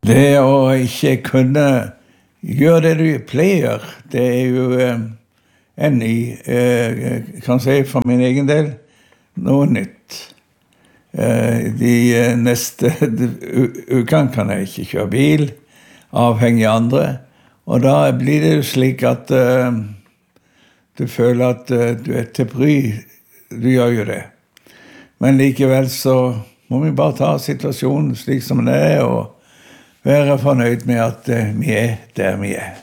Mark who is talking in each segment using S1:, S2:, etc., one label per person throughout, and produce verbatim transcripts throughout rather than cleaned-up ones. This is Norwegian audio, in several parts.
S1: Det å ikke kunne gjøre det du pleier, det er jo eh, en ny, eh, kan si for min egen del, noe nytt. Eh, de neste ukene kan jeg ikke kjøre bil, avhengig av andre, og da blir det jo slik at eh, du føler at eh, du er til bry, du gjør jo det. Men likevel så må vi bare ta situasjonen slik som den er, og være fornøyd med at uh, vi er der vi er.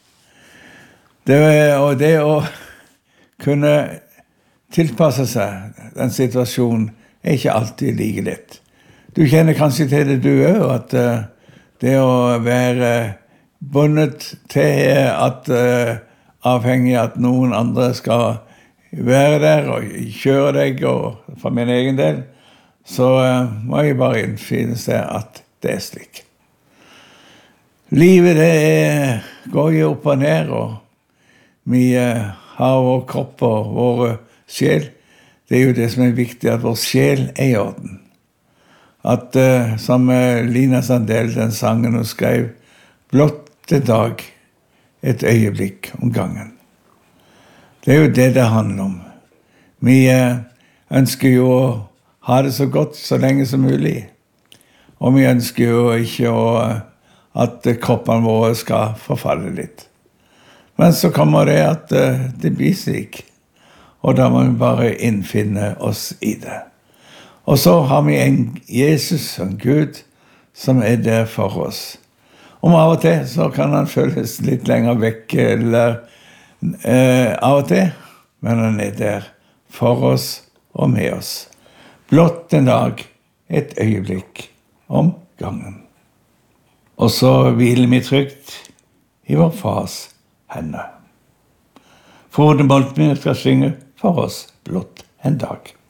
S1: Det, og det å kunne tilpasse seg den situasjonen er ikke alltid like lett. Du kjenner kanskje til det du er, at uh, det å være bundet til at uh, avhengig at noen andre skal være der og kjøre deg, og for min egen del, så uh, må jeg bare innfinne seg at det er slik. Livet det er, går jo opp og ned, og vi eh, har vår kropp og vår sjel. Det er jo det som er viktig, at vår sjel er i orden. At, eh, som eh, Lina Sandell, den sangen hun skrev, blott en dag, et øyeblikk om gangen. Det er jo det det handler om. Vi eh, ønsker jo å ha det så godt så lenge som mulig. Og vi ønsker jo ikke å at kroppen vår skal forfalle litt. Men så kommer det at uh, det blir slik, og da må vi bare innfinne oss i det. Og så har vi en Jesus, en Gud, som er der for oss. Om av og til så kan han føles litt lenger vekk, eller uh, av og til, men han er der for oss og med oss. Blott en dag, et øyeblikk om gangen. Og så hviler vi trygt i vår fars hender. Frode Moltmann skal synge for oss blott en dag.